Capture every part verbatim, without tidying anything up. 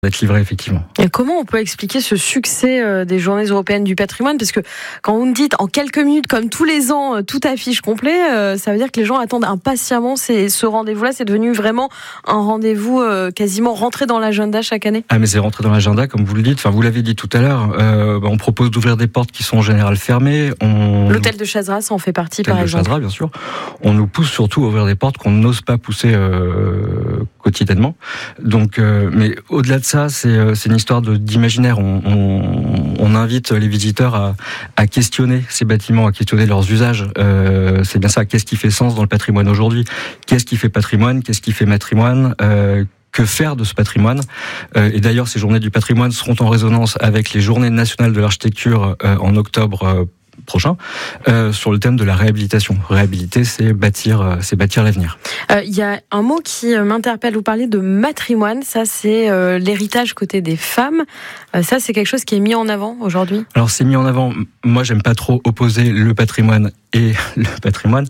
d'être livré, effectivement. Et comment on peut expliquer ce succès euh, des Journées européennes du patrimoine ? Parce que quand vous me dites en quelques minutes, comme tous les ans, euh, tout affiche complet, euh, ça veut dire que les gens attendent impatiemment ces, ce rendez-vous-là. C'est devenu vraiment un rendez-vous euh, quasiment rentré dans l'agenda chaque année. Ah, mais c'est rentré dans l'agenda, comme vous le dites. Enfin, vous l'avez dit tout à l'heure. Euh, bah, on propose d'ouvrir des portes qui sont en général fermées. On... L'hôtel de Chazera, ça en fait partie, L'hôtel par de exemple. Chazera, bien sûr. On nous pousse surtout à ouvrir des portes qu'on n'ose pas pousser euh, quotidiennement. Donc, euh, mais au-delà de ça, c'est, c'est une histoire de, d'imaginaire. On, on, on invite les visiteurs à, à questionner ces bâtiments, à questionner leurs usages. Euh, c'est bien ça. Qu'est-ce qui fait sens dans le patrimoine aujourd'hui ? Qu'est-ce qui fait patrimoine ? Qu'est-ce qui fait matrimoine ? euh, Que faire de ce patrimoine ? euh, Et d'ailleurs, ces journées du patrimoine seront en résonance avec les journées nationales de l'architecture euh, en octobre euh, prochain, euh, sur le thème de la réhabilitation. Réhabiliter, c'est bâtir, euh, c'est bâtir l'avenir. Il euh, y a un mot qui m'interpelle. Vous parlez de matrimoine. Ça, c'est euh, l'héritage côté des femmes. Euh, ça, c'est quelque chose qui est mis en avant aujourd'hui. Alors, c'est mis en avant. Moi, j'aime pas trop opposer le patrimoine et le patrimoine.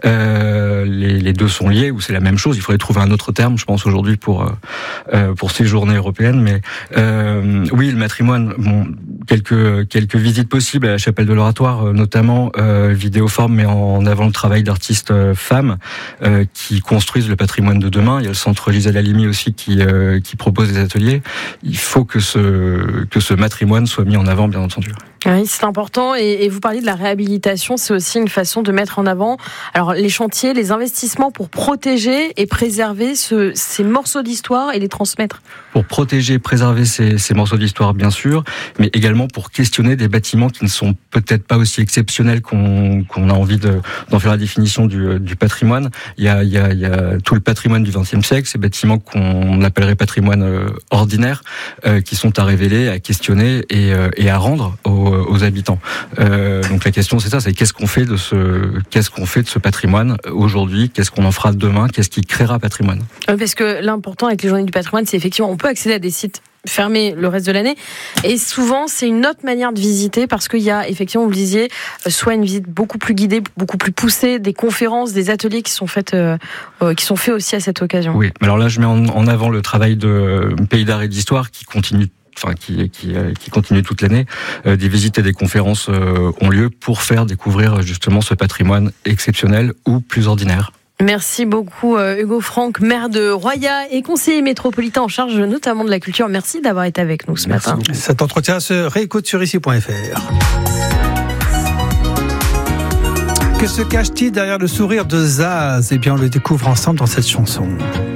Euh, les, les deux sont liés, ou c'est la même chose. Il faudrait trouver un autre terme, je pense, aujourd'hui pour euh, pour ces journées européennes. Mais euh, oui, le matrimoine. Bon, quelques quelques visites possibles à la chapelle de l'Oratoire, notamment euh, vidéoforme, mais en avant le travail d'artistes euh, femmes euh, qui construisent le patrimoine de demain. Il y a le centre Lisa Lalimi aussi qui euh, qui propose des ateliers. Il faut que ce que ce matrimoine soit mis en avant, bien entendu. Oui, c'est important. Et, et vous parliez de la réhabilitation, c'est aussi une façon de mettre en avant alors les chantiers, les investissements pour protéger et préserver ce, ces morceaux d'histoire et les transmettre. Pour protéger, préserver ces, ces morceaux d'histoire, bien sûr, mais également pour questionner des bâtiments qui ne sont peut-être pas aussi exceptionnels qu'on, qu'on a envie de, d'en faire la définition du, du patrimoine. Il y a, il y a, il y a tout le patrimoine du vingtième siècle, ces bâtiments qu'on appellerait patrimoine ordinaire, euh, qui sont à révéler, à questionner et, euh, et à rendre aux aux habitants. Euh, donc la question c'est ça, c'est qu'est-ce qu'on fait de ce, qu'est-ce qu'on fait de ce patrimoine aujourd'hui, qu'est-ce qu'on en fera demain, qu'est-ce qui créera patrimoine. Parce que l'important avec les journées du patrimoine, c'est effectivement on peut accéder à des sites fermés le reste de l'année et souvent c'est une autre manière de visiter parce qu'il y a effectivement, vous le disiez, soit une visite beaucoup plus guidée, beaucoup plus poussée, des conférences, des ateliers qui sont faites, euh, qui sont faits aussi à cette occasion. Oui, alors là je mets en, en avant le travail de Pays d'Art et d'Histoire qui continue enfin qui qui qui continue toute l'année. Euh, des visites et des conférences euh, ont lieu pour faire découvrir justement ce patrimoine exceptionnel ou plus ordinaire. Merci beaucoup Hugo Franck, maire de Royat et conseiller métropolitain en charge notamment de la culture. Merci d'avoir été avec nous ce Merci matin. Beaucoup. Cet entretien se réécoute sur ici point f r. Que se cache-t-il derrière le sourire de Zaz ? Eh bien, on le découvre ensemble dans cette chanson.